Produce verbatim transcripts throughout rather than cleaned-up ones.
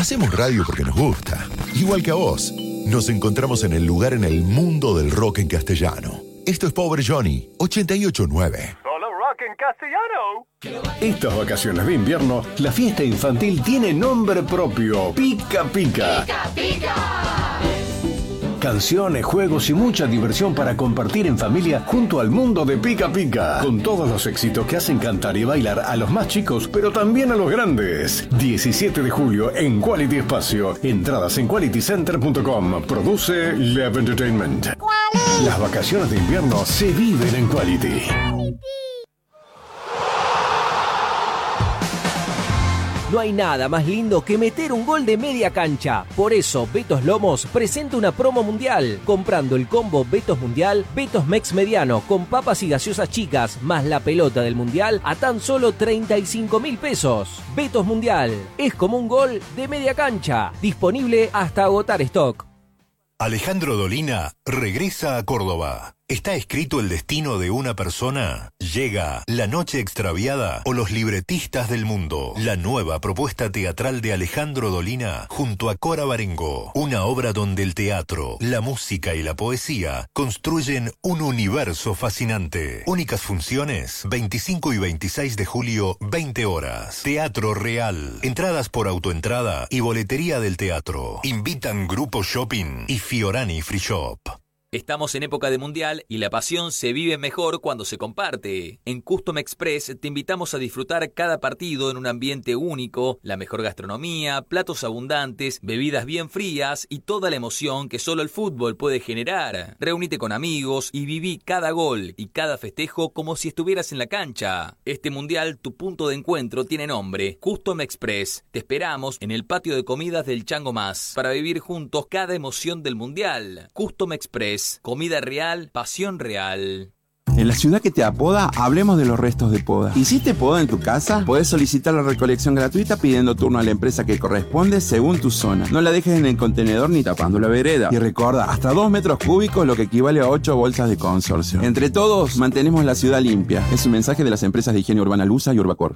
Hacemos radio porque nos gusta. Igual que a vos. Nos encontramos en el lugar en el mundo del rock en castellano. Esto es Pobre Johnny, ochenta y ocho punto nueve. Solo rock en castellano. Estas vacaciones de invierno, la fiesta infantil tiene nombre propio. Pica Pica. Pica Pica. Canciones, juegos y mucha diversión para compartir en familia junto al mundo de Pica Pica. Con todos los éxitos que hacen cantar y bailar a los más chicos, pero también a los grandes. diecisiete de julio en Quality Espacio. Entradas en quality center punto com. Produce Love Entertainment. Quality. Las vacaciones de invierno se viven en Quality. No hay nada más lindo que meter un gol de media cancha. Por eso, Betos Lomos presenta una promo mundial. Comprando el combo Betos Mundial, Betos Mex Mediano con papas y gaseosas chicas, más la pelota del mundial a tan solo treinta y cinco mil pesos. Betos Mundial, es como un gol de media cancha. Disponible hasta agotar stock. Alejandro Dolina regresa a Córdoba. ¿Está escrito el destino de una persona? Llega La Noche Extraviada o Los Libretistas del Mundo. La nueva propuesta teatral de Alejandro Dolina junto a Cora Barengo. Una obra donde el teatro, la música y la poesía construyen un universo fascinante. Únicas funciones, veinticinco y veintiséis de julio, veinte horas. Teatro Real. Entradas por autoentrada y boletería del teatro. Invitan Grupo Shopping y Fiorani Free Shop. Estamos en época de mundial y la pasión se vive mejor cuando se comparte. En Custom Express te invitamos a disfrutar cada partido en un ambiente único, la mejor gastronomía, platos abundantes, bebidas bien frías y toda la emoción que solo el fútbol puede generar. Reúnete con amigos y viví cada gol y cada festejo como si estuvieras en la cancha. Este mundial, tu punto de encuentro tiene nombre, Custom Express. Te esperamos en el patio de comidas del Chango Más para vivir juntos cada emoción del mundial. Custom Express. Comida real, pasión real. En la ciudad que te apoda, hablemos de los restos de poda. ¿Hiciste poda en tu casa? Puedes solicitar la recolección gratuita pidiendo turno a la empresa que corresponde según tu zona. No la dejes en el contenedor ni tapando la vereda. Y recuerda, hasta dos metros cúbicos, lo que equivale a ocho bolsas de consorcio. Entre todos, mantenemos la ciudad limpia. Es un mensaje de las empresas de higiene urbana Lusa y Urbacor.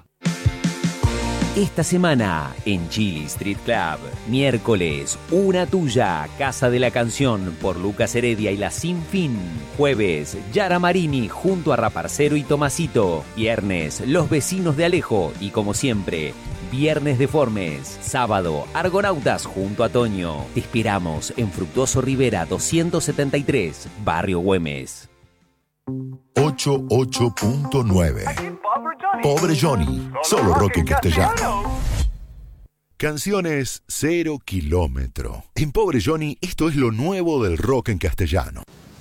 Esta semana en Chili Street Club, miércoles, Una Tuya, Casa de la Canción por Lucas Heredia y La Sin Fin. Jueves, Yara Marini junto a Raparcero y Tomasito. Viernes, Los Vecinos de Alejo y como siempre, Viernes Deformes. Sábado, Argonautas junto a Toño. Te esperamos en Fructuoso Rivera doscientos setenta y tres, Barrio Güemes. ochenta y ocho punto nueve. Pobre Johnny, solo rock en castellano. Canciones cero kilómetro. En Pobre Johnny, esto es lo nuevo del rock en castellano.